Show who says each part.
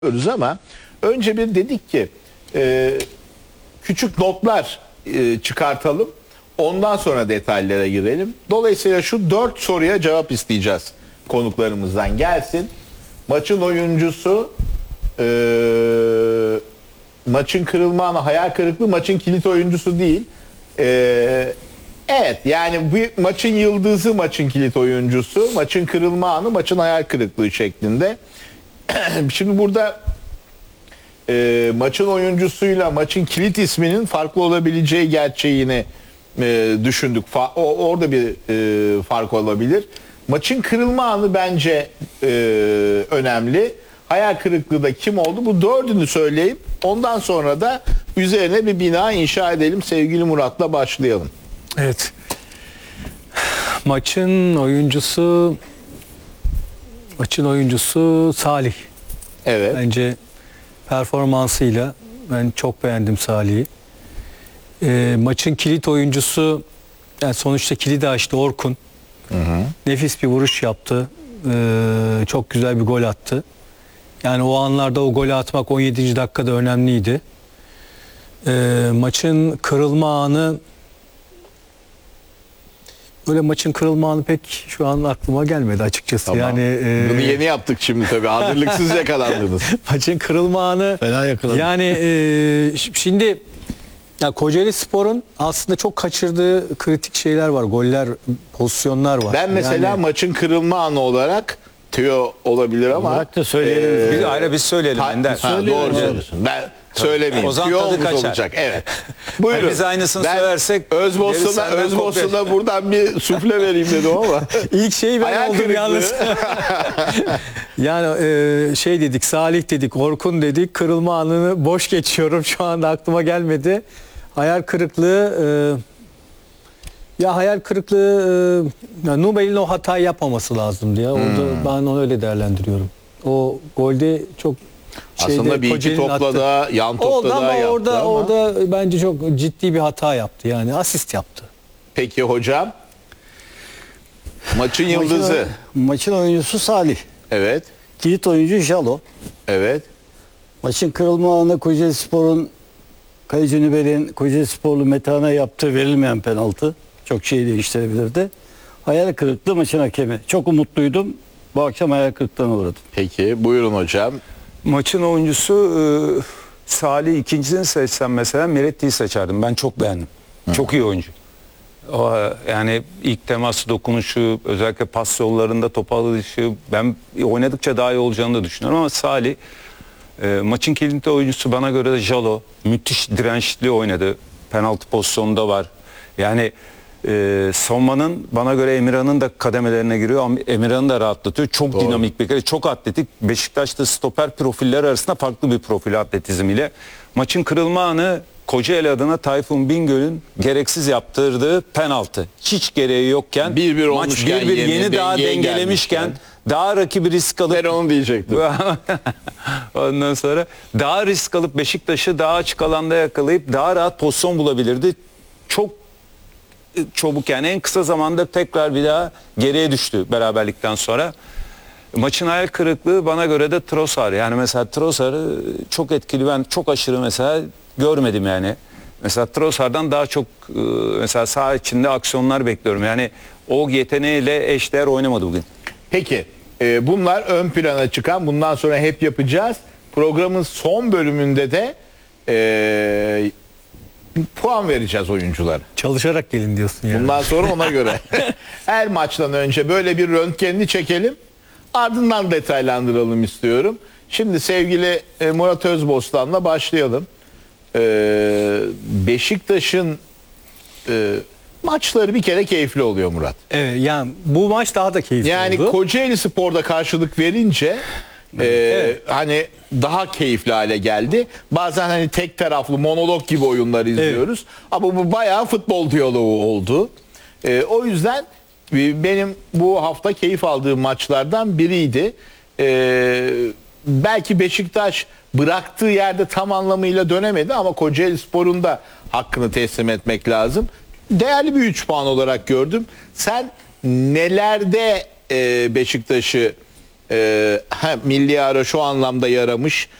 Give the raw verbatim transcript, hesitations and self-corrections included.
Speaker 1: ama önce bir dedik ki e, küçük notlar e, çıkartalım. Ondan sonra detaylara girelim. Dolayısıyla şu dört soruya cevap isteyeceğiz konuklarımızdan. Gelsin. Maçın oyuncusu, e, maçın kırılma anı, hayal kırıklığı, maçın kilit oyuncusu değil. E, evet, yani bu maçın yıldızı, maçın kilit oyuncusu, maçın kırılma anı, maçın hayal kırıklığı şeklinde. Şimdi burada e, maçın oyuncusuyla maçın kilit isminin farklı olabileceği gerçeğini e, düşündük. Fa o, orada bir e, fark olabilir. Maçın kırılma anı bence e, önemli. Hayal kırıklığı da kim oldu? Bu dördünü söyleyip ondan sonra da üzerine bir bina inşa edelim. Sevgili Murat'la başlayalım.
Speaker 2: Evet. Maçın oyuncusu maçın oyuncusu Salih.
Speaker 1: Evet.
Speaker 2: Bence performansıyla ben çok beğendim Salih'i. E, maçın kilit oyuncusu, yani sonuçta kilidi açtı Orkun.
Speaker 1: Hı hı.
Speaker 2: Nefis bir vuruş yaptı. E, çok güzel bir gol attı. Yani o anlarda o golü atmak on yedinci dakikada önemliydi. E, maçın kırılma anı, böyle maçın kırılma anı pek şu an aklıma gelmedi açıkçası.
Speaker 1: Tamam.
Speaker 2: Yani e,
Speaker 1: bunu yeni yaptık şimdi tabii. Hazırlıksız yakalandınız.
Speaker 2: maçın kırılma anı
Speaker 3: Fena yakaladı.
Speaker 2: yani e, şimdi ya Kocaelispor'un aslında çok kaçırdığı kritik şeyler var. Goller, pozisyonlar var.
Speaker 1: Ben mesela
Speaker 2: yani,
Speaker 1: maçın kırılma anı olarak Tüyo olabilir ama
Speaker 3: Olarak da söyleyelim.
Speaker 4: Biz ayrı biz söyleyelim
Speaker 1: Ha,
Speaker 4: Ender.
Speaker 1: ha, doğru söylüyorsun. Ben söylemeyeyim.
Speaker 4: O zaman
Speaker 1: Tüyo
Speaker 4: tadı
Speaker 1: olmuş
Speaker 4: kaçar.
Speaker 1: olacak. Evet. Buyurun.
Speaker 4: Biz aynısını
Speaker 1: Ben
Speaker 4: söylersek
Speaker 1: Özbosna'da
Speaker 4: gerisi senden
Speaker 1: Özbosna'da buradan bir sufle vereyim dedim ama.
Speaker 2: ilk şeyi ben
Speaker 1: Hayal
Speaker 2: oldum
Speaker 1: kırıklığı.
Speaker 2: yalnız. Yani e, şey dedik, Salih dedik, Orkun dedik, kırılma anını boş geçiyorum. Şu anda aklıma gelmedi. Hayal kırıklığı e, ya hayal kırıklığı e, ya Nubel'in o hatayı yapmaması lazımdı ya. Orada
Speaker 1: Hmm.
Speaker 2: ben onu öyle değerlendiriyorum. O golde çok
Speaker 1: Aslında bir iki
Speaker 2: Kocaeli'nin
Speaker 1: topla
Speaker 2: attı.
Speaker 1: da yan topla
Speaker 2: Oldu
Speaker 1: da
Speaker 2: ama
Speaker 1: yaptı
Speaker 2: orada
Speaker 1: ama.
Speaker 2: orada bence çok ciddi bir hata yaptı. Yani asist yaptı.
Speaker 1: Peki hocam. Maçın yıldızı.
Speaker 3: Maçın, maçın oyuncusu Salih.
Speaker 1: Evet.
Speaker 3: Kilit oyuncu Jalo.
Speaker 1: Evet.
Speaker 3: Maçın kırılma anı Kocaelispor'un kaleci Nübel'in Kocaelisporlu Metehan'a yaptığı verilmeyen penaltı. Çok şey değiştirebilirdi. Hayal kırıklığı maçın hakemi. Çok umutluydum. Bu akşam hayal kırıklığına uğradım.
Speaker 1: Peki buyurun hocam.
Speaker 4: maçın oyuncusu e, Salih, ikincisini seçsem mesela Meretti'yi seçerdim. Ben çok beğendim. Hı. Çok iyi oyuncu. O, yani ilk teması, dokunuşu, özellikle pas yollarında top alışı, ben oynadıkça daha iyi olacağını da düşünüyorum ama Salih e, maçın kilit oyuncusu bana göre de Jalo. Müthiş dirençli oynadı. Penaltı pozisyonunda var. Yani e, savunmanın bana göre Emirhan'ın da kademelerine giriyor ama Emirhan'ı da rahatlatıyor. Çok
Speaker 1: Doğru.
Speaker 4: dinamik bir kere, çok atletik. Beşiktaş'ta stoper profiller arasında farklı bir profil atletizmiyle. Maçın kırılma anı Kocaeli adına Tayfun Bingöl'ün gereksiz yaptırdığı penaltı. Hiç gereği yokken
Speaker 1: Bir bir
Speaker 4: maç
Speaker 1: olmuşken,
Speaker 4: bir bir
Speaker 1: yeni
Speaker 4: yeni daha
Speaker 1: dengeye
Speaker 4: dengelemişken
Speaker 1: gelmişken.
Speaker 4: daha rakibi risk alıp
Speaker 1: Ben onu diyecektim.
Speaker 4: ondan sonra daha risk alıp Beşiktaş'ı daha açık alanda yakalayıp daha rahat pozisyon bulabilirdi. Çok çabuk, yani en kısa zamanda tekrar bir daha geriye düştü beraberlikten sonra. Maçın hayal kırıklığı bana göre de Trossard. Yani mesela Trossard'ı çok etkili, ben çok aşırı mesela görmedim yani. Mesela Trossard'dan daha çok mesela saha içinde aksiyonlar bekliyorum. Yani o yeteneğiyle eşdeğer oynamadı bugün.
Speaker 1: Peki e, bunlar ön plana çıkan, bundan sonra hep yapacağız. Programın son bölümünde de e, puan vereceğiz oyunculara.
Speaker 2: Çalışarak gelin diyorsun yani.
Speaker 1: Bundan sonra ona göre. Her maçtan önce böyle bir röntgenini çekelim. Ardından detaylandıralım istiyorum. Şimdi sevgili e, Murat Özbostan'la başlayalım. E, Beşiktaş'ın e, maçları bir kere keyifli oluyor Murat.
Speaker 2: Evet, yani bu maç daha da keyifli
Speaker 1: Yani
Speaker 2: oldu.
Speaker 1: Kocaeli Spor'da karşılık verince e,
Speaker 2: Evet.
Speaker 1: hani daha keyifli hale geldi. Bazen hani tek taraflı monolog gibi oyunlar izliyoruz. Ama bu bayağı futbol diyaloğu oldu. E, o yüzden e, benim bu hafta keyif aldığım maçlardan biriydi. E, belki Beşiktaş bıraktığı yerde tam anlamıyla dönemedi ama Kocaeli Spor'un da hakkını teslim etmek lazım. Değerli bir üç puan olarak gördüm. Sen nelerde e, Beşiktaş'ı e, ha, milli ara şu anlamda yaramış.